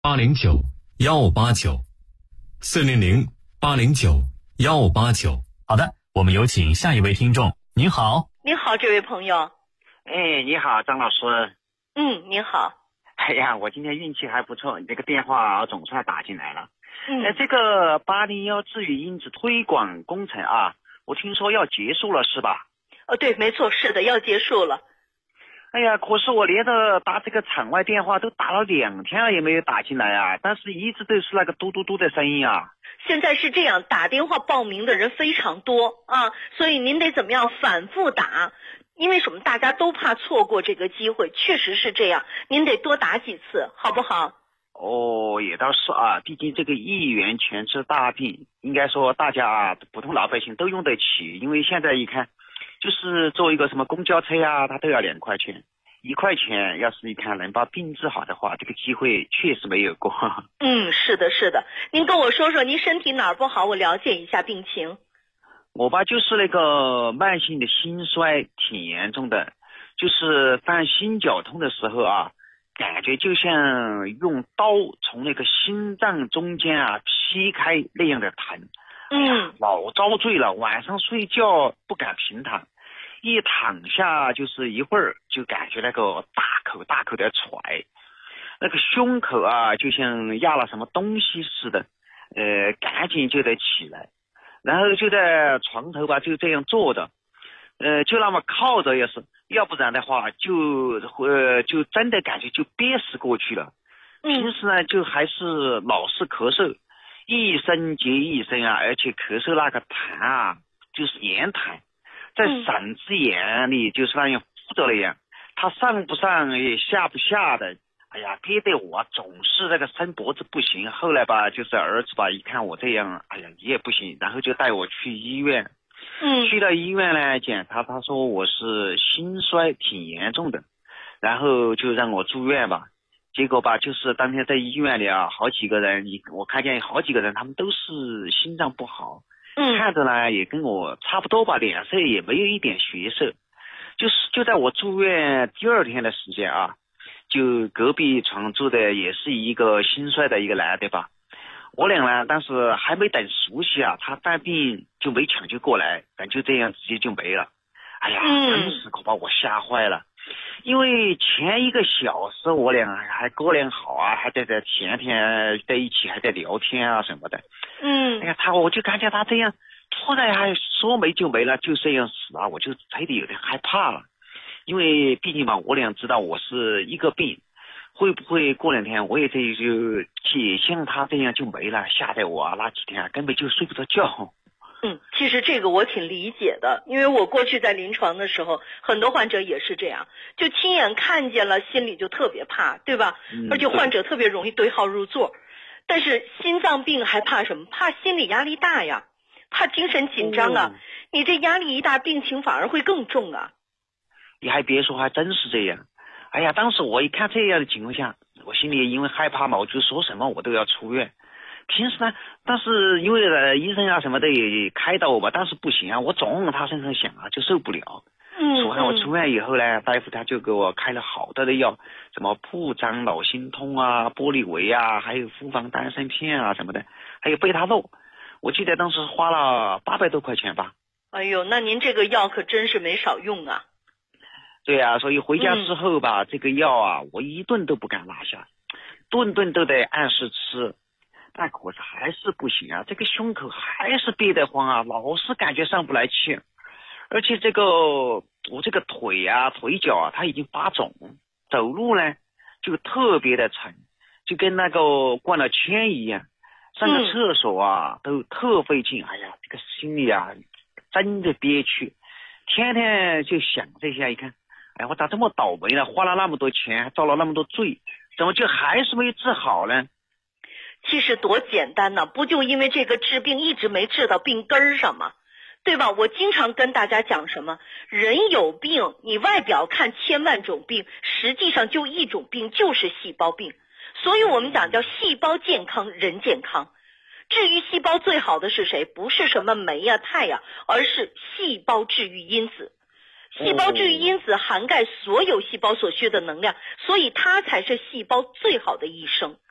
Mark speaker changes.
Speaker 1: 809-1589，400-809-1589。
Speaker 2: 好的，我们有请下一位听众。您好。
Speaker 3: 您好，这位朋友。
Speaker 4: 哎，你好，张老师。
Speaker 3: 您好。
Speaker 4: 哎呀，我今天运气还不错，你这个电话总算打进来了。这个801治愈因子推广工程啊，我听说要结束了是吧？
Speaker 3: 对，没错，是的，要结束了。
Speaker 4: 哎呀，可是我连着打这个场外电话都打了2天了，也没有打进来啊，但是一直都是那个嘟嘟嘟的声音啊。
Speaker 3: 现在是这样，打电话报名的人非常多啊，所以您得怎么样反复打，因为什么？大家都怕错过这个机会，确实是这样，您得多打几次，好不好？
Speaker 4: 也倒是啊，毕竟这个一元钱治大病，应该说大家普通老百姓都用得起，因为现在一看，就是坐一个什么公交车啊，它都要2块钱，1块钱，要是一看能把病治好的话，这个机会确实没有过。
Speaker 3: 是的，是的，您跟我说说您身体哪儿不好，我了解一下病情。
Speaker 4: 我吧，就是那个慢性的心衰挺严重的，就是犯心绞痛的时候啊，感觉就像用刀从那个心脏中间啊劈开那样的疼。老遭罪了，晚上睡觉不敢平躺，一躺下就是一会儿就感觉那个大口大口的喘，那个胸口啊就像压了什么东西似的，赶紧就得起来，然后就在床头吧就这样坐着，就那么靠着也是，要不然的话就真的感觉就憋死过去了。平时呢就还是老是咳嗽，一声接一声啊，而且咳嗽那个痰啊就是黏痰，在嗓子眼里就是那样附着那样，它上不上也下不下的，哎呀，憋得我总是那个伸脖子不行。后来吧，就是儿子吧一看我这样，哎呀你也不行，然后就带我去医院。去到医院呢检查，他说我是心衰挺严重的，然后就让我住院吧。结果吧，就是当天在医院里啊，好几个人，我看见好几个人，他们都是心脏不好，看着呢也跟我差不多吧，脸色也没有一点血色。就在我住院第2天的时间啊，就隔壁床住的也是一个心衰的一个男的吧，我俩呢但是还没等熟悉啊，他犯病就没抢救过来，但就这样直接就没了。哎呀，真是可把我吓坏了。因为前1个小时我俩还过良好啊，还在前天在一起还在聊天啊什么的。哎呀，我就感觉他这样突然还说没就没了，就这样死啊，我就真的有点害怕了。因为毕竟吧，我俩知道我是一个病，会不会过2天我也就像他这样就没了，吓得我那几天根本就睡不着觉。
Speaker 3: 其实这个我挺理解的，因为我过去在临床的时候，很多患者也是这样，就亲眼看见了，心里就特别怕，对吧？而且患者特别容易对号入座。但是心脏病还怕什么？怕心理压力大呀，怕精神紧张啊。你这压力一大，病情反而会更重啊。
Speaker 4: 你还别说，还真是这样。哎呀，当时我一看这样的情况下，我心里因为害怕嘛，我就说什么我都要出院。平时呢，但是因为医生啊什么的也开导我吧，但是不行啊，我总往他身上想啊，就受不了。所以我出院以后呢，大夫他就给我开了好多的药，什么铺张脑心通啊、玻利维啊，还有复方丹参片啊什么的，还有贝塔诺。我记得当时花了800多块钱吧。
Speaker 3: 哎呦，那您这个药可真是没少用啊。
Speaker 4: 对啊，所以回家之后吧，这个药啊，我一顿都不敢落下，顿顿都得按时吃。但可是还是不行啊，这个胸口还是憋得慌啊，老是感觉上不来气，而且我这个腿啊腿脚啊它已经发肿，走路呢就特别的沉，就跟那个灌了铅一样，上个厕所啊都特费劲。哎呀，这个心里啊真的憋屈，天天就想这些。一看，哎，我咋这么倒霉呢？花了那么多钱，还遭了那么多罪，怎么就还是没治好呢？
Speaker 3: 其实多简单呢，不就因为这个治病一直没治到病根儿上吗？对吧？我经常跟大家讲什么，人有病，你外表看千万种病，实际上就一种病，就是细胞病。所以我们讲叫细胞健康，人健康。治愈细胞最好的是谁？不是什么酶呀、肽呀，而是细胞治愈因子。细胞治愈因子涵盖所有细胞所需的能量，所以它才是细胞最好的医生。